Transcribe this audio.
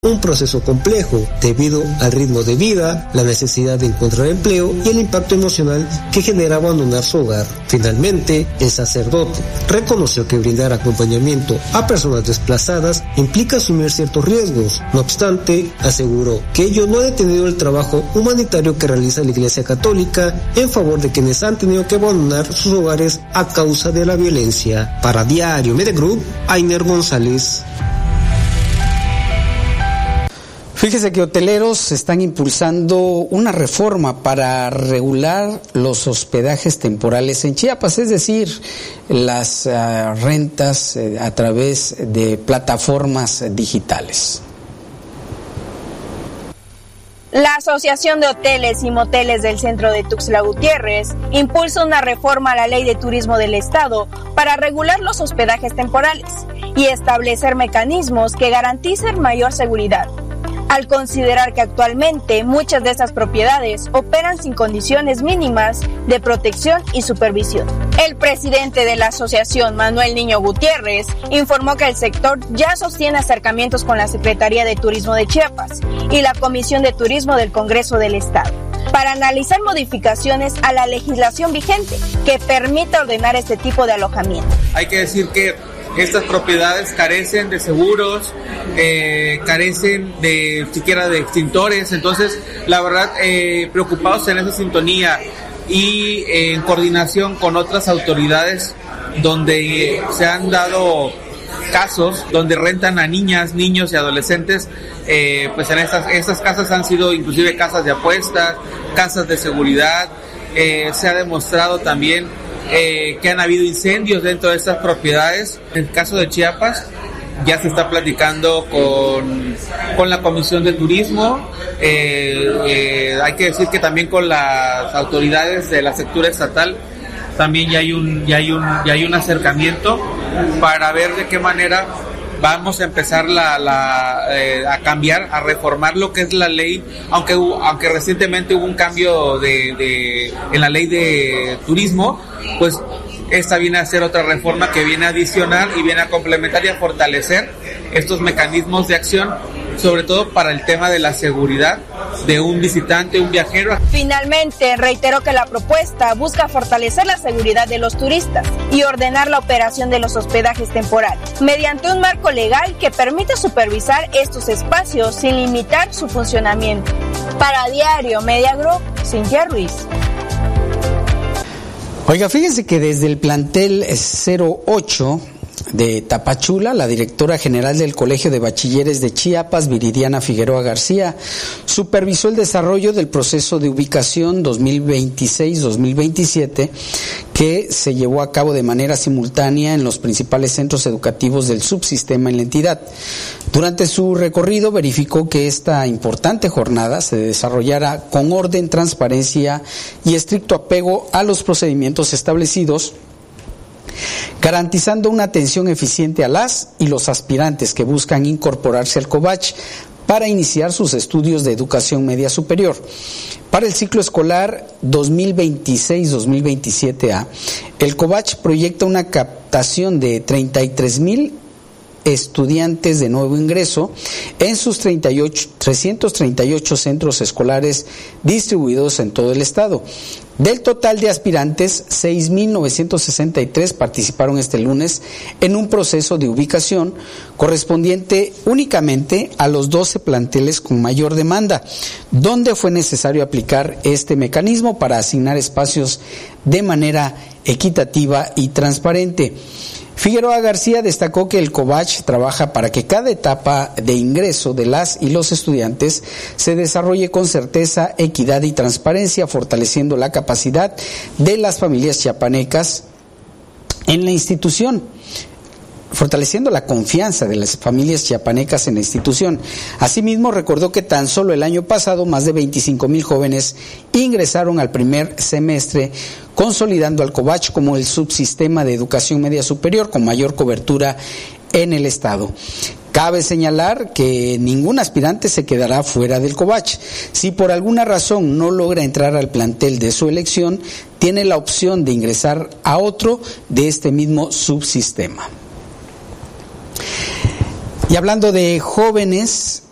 un proceso complejo debido al ritmo de vida, la necesidad de encontrar empleo y el impacto emocional que genera abandonar su hogar. Finalmente, el sacerdote reconoció que brindar acompañamiento a personas desplazadas implica asumir ciertos riesgos. No obstante, aseguró que ello no ha detenido el trabajo humanitario que realiza la Iglesia Católica en favor de quienes han tenido que abandonar sus hogares a causa de la violencia. Para Diario Media Group, Ainer González. Fíjese que hoteleros están impulsando una reforma para regular los hospedajes temporales en Chiapas, es decir, las rentas a través de plataformas digitales. La Asociación de Hoteles y Moteles del Centro de Tuxtla Gutiérrez impulsa una reforma a la Ley de Turismo del Estado para regular los hospedajes temporales y establecer mecanismos que garanticen mayor seguridad, al considerar que actualmente muchas de estas propiedades operan sin condiciones mínimas de protección y supervisión. El presidente de la asociación, Manuel Niño Gutiérrez, informó que el sector ya sostiene acercamientos con la Secretaría de Turismo de Chiapas y la Comisión de Turismo del Congreso del Estado para analizar modificaciones a la legislación vigente que permita ordenar este tipo de alojamiento. Hay que decir que estas propiedades carecen de seguros, carecen de siquiera de extintores, entonces la verdad preocupados en esa sintonía y en coordinación con otras autoridades donde se han dado casos donde rentan a niñas, niños y adolescentes, pues en estas casas han sido inclusive casas de apuestas, casas de seguridad, se ha demostrado también que han habido incendios dentro de estas propiedades. En el caso de Chiapas ya se está platicando con la Comisión de Turismo, hay que decir que también con las autoridades de la estructura estatal también ya hay un acercamiento para ver de qué manera vamos a empezar a cambiar, a reformar lo que es la ley, aunque recientemente hubo un cambio en la ley de turismo, pues esta viene a ser otra reforma que viene a adicionar y viene a complementar y a fortalecer estos mecanismos de acción, sobre todo para el tema de la seguridad de un visitante, un viajero. Finalmente, reiteró que la propuesta busca fortalecer la seguridad de los turistas y ordenar la operación de los hospedajes temporales, mediante un marco legal que permita supervisar estos espacios sin limitar su funcionamiento. Para Diario Media Group, Cintia Ruiz. Oiga, fíjense que desde el plantel 08 de Tapachula, la directora general del Colegio de Bachilleres de Chiapas, Viridiana Figueroa García, supervisó el desarrollo del proceso de ubicación 2026-2027 que se llevó a cabo de manera simultánea en los principales centros educativos del subsistema en la entidad. Durante su recorrido verificó que esta importante jornada se desarrollara con orden, transparencia y estricto apego a los procedimientos establecidos, garantizando una atención eficiente a las y los aspirantes que buscan incorporarse al COBACH para iniciar sus estudios de educación media superior. Para el ciclo escolar 2026-2027A, el COBACH proyecta una captación de 33,000 estudiantes de nuevo ingreso en sus 338 centros escolares distribuidos en todo el estado. Del total de aspirantes, 6,963 participaron este lunes en un proceso de ubicación correspondiente únicamente a los 12 planteles con mayor demanda, donde fue necesario aplicar este mecanismo para asignar espacios de manera equitativa y transparente. Figueroa García destacó que el COBACH trabaja para que cada etapa de ingreso de las y los estudiantes se desarrolle con certeza, equidad y transparencia, fortaleciendo la capacidad de las familias chiapanecas en la institución, fortaleciendo la confianza de las familias chiapanecas en la institución. Asimismo, recordó que tan solo el año pasado más de 25,000 jóvenes ingresaron al primer semestre, consolidando al COBACH como el subsistema de educación media superior con mayor cobertura en el estado. Cabe señalar que ningún aspirante se quedará fuera del COBACH. Si por alguna razón no logra entrar al plantel de su elección, tiene la opción de ingresar a otro de este mismo subsistema. Y hablando de jóvenes,